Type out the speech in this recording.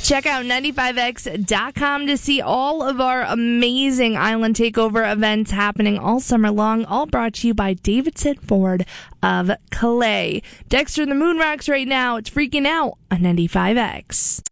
Check out 95x.com to see all of our amazing Island Takeover events happening all summer long, all brought to you by Davidson Ford of Calais. Dexter the Moon rocks right now. It's freaking out on 95X.